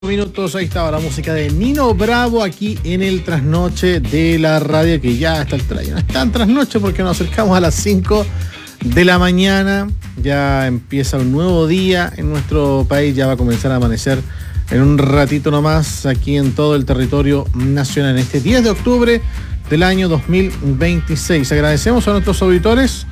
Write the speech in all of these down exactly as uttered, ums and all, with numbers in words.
Minutos, ahí estaba la música de Nino Bravo aquí en el trasnoche de la radio, que ya está el trayecto. No es tan trasnoche porque nos acercamos a las cinco de la mañana, ya empieza un nuevo día en nuestro país, ya va a comenzar a amanecer en un ratito nomás aquí en todo el territorio nacional, en este diez de octubre del año dos mil veintiséis. Agradecemos a nuestros auditores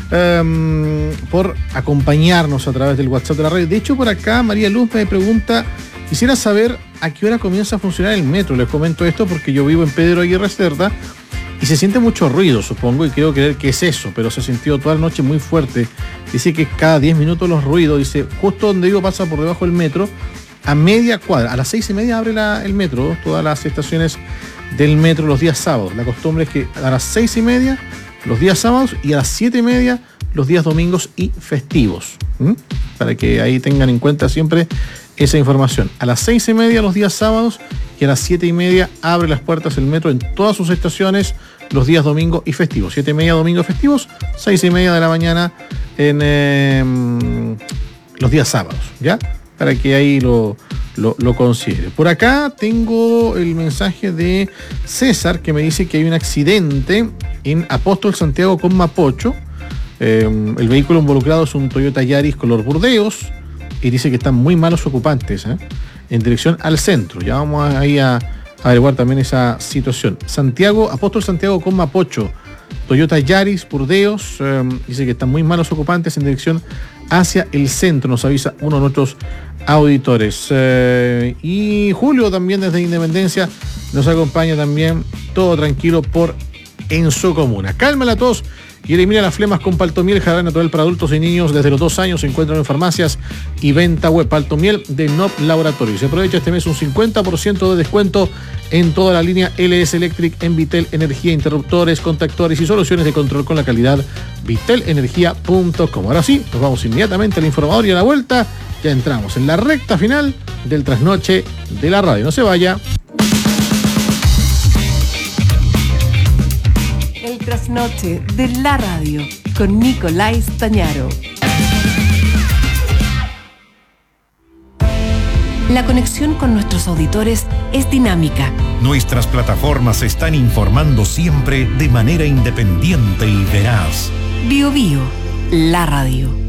um, por acompañarnos a través del WhatsApp de la radio. De hecho, por acá María Luz me pregunta: quisiera saber a qué hora comienza a funcionar el metro. Les comento esto porque yo vivo en Pedro Aguirre Cerda y se siente mucho ruido, supongo, y quiero creer que es eso, pero se ha sentido toda la noche muy fuerte. Dice que cada diez minutos los ruidos, dice, justo donde vivo pasa por debajo del metro, a media cuadra. A las seis y media abre la, el metro, todas las estaciones del metro los días sábados. La costumbre es que a las seis y media los días sábados y a las siete y media los días domingos y festivos. ¿Mm? Para que ahí tengan en cuenta siempre esa información. A las seis y media los días sábados y a las siete y media abre las puertas el metro en todas sus estaciones los días domingo y festivos. Siete y media domingo festivos, seis y media de la mañana en eh, los días sábados, ¿ya? Para que ahí lo, lo, lo considere. Por acá tengo el mensaje de César que me dice que hay un accidente en Apóstol Santiago con Mapocho. Eh, el vehículo involucrado es un Toyota Yaris color burdeos. Y dice que están muy malos ocupantes, ¿eh? En dirección al centro. Ya vamos ahí a, a averiguar también esa situación. Santiago, Apóstol Santiago con Mapocho, Toyota Yaris, Burdeos, eh, dice que están muy malos ocupantes en dirección hacia el centro, nos avisa uno de nuestros auditores. Eh, y Julio también desde Independencia nos acompaña también, todo tranquilo por en su comuna. Cálmala a todos y elimina las flemas con Paltomiel, jarabe natural para adultos y niños desde los dos años. Se encuentran en farmacias y venta web. Paltomiel de N O P Laboratorio. Se aprovecha este mes un cincuenta por ciento de descuento en toda la línea L S Electric en Vitel Energía, interruptores, contactores y soluciones de control con la calidad. vitel energía punto com. Ahora sí, nos vamos inmediatamente al informador y a la vuelta ya entramos en la recta final del trasnoche de la radio. No se vaya. Trasnoche de la radio con Nicolás Tañaro. La conexión con nuestros auditores es dinámica. Nuestras plataformas se están informando siempre de manera independiente y veraz. Bio Bio, la radio.